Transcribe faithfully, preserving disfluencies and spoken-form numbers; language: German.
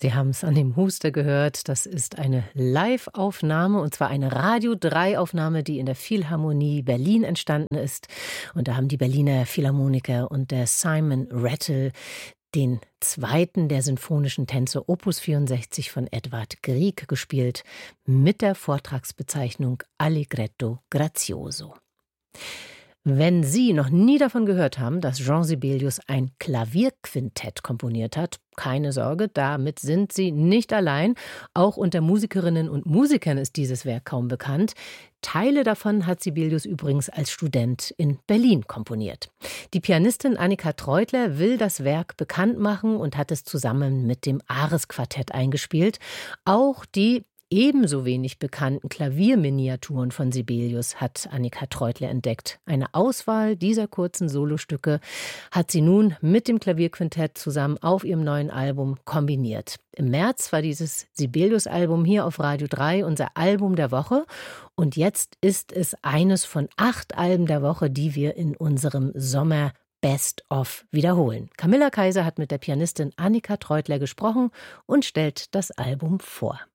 Sie haben es an dem Huster gehört, das ist eine Live-Aufnahme, und zwar eine Radio drei Aufnahme, die in der Philharmonie Berlin entstanden ist. Und da haben die Berliner Philharmoniker und der Simon Rattle den zweiten der sinfonischen Tänze Opus vierundsechzig von Edvard Grieg gespielt, mit der Vortragsbezeichnung Allegretto Grazioso. Wenn Sie noch nie davon gehört haben, dass Jean Sibelius ein Klavierquintett komponiert hat, keine Sorge, damit sind Sie nicht allein. Auch unter Musikerinnen und Musikern ist dieses Werk kaum bekannt. Teile davon hat Sibelius übrigens als Student in Berlin komponiert. Die Pianistin Annika Treutler will das Werk bekannt machen und hat es zusammen mit dem Ares-Quartett eingespielt. Auch die ebenso wenig bekannten Klavierminiaturen von Sibelius hat Annika Treutler entdeckt. Eine Auswahl dieser kurzen Solostücke hat sie nun mit dem Klavierquintett zusammen auf ihrem neuen Album kombiniert. Im März war dieses Sibelius-Album hier auf Radio drei unser Album der Woche. Und jetzt ist es eines von acht Alben der Woche, die wir in unserem Sommer Best of wiederholen. Camilla Kaiser hat mit der Pianistin Annika Treutler gesprochen und stellt das Album vor.